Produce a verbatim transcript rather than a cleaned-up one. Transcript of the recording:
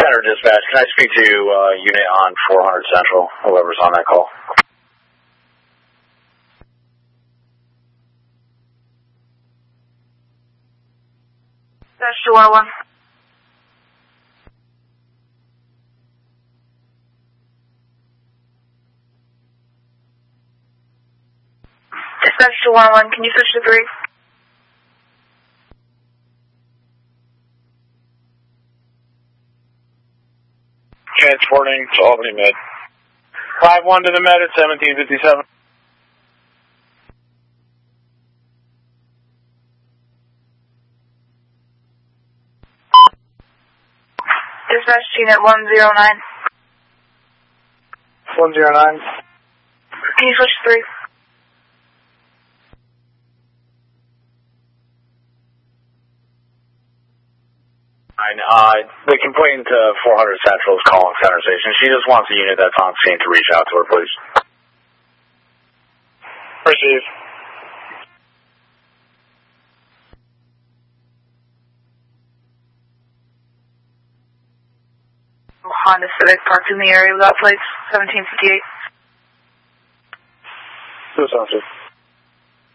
Center Dispatch, can I speak to uh, unit on four hundred Central, whoever's on that call? Dispatch two one one. Dispatch two one one, can you switch to three? Transporting to Albany Med. five one to the Med at seventeen fifty-seven. Dispatch unit one zero nine. one zero nine. Can you switch to three? Uh, the complaint to four hundred Central is calling Center Station. She just wants a unit that's on scene to reach out to her, please. Receive. Honda Civic parked in the area without plates, seventeen fifty-eight. This sounds good.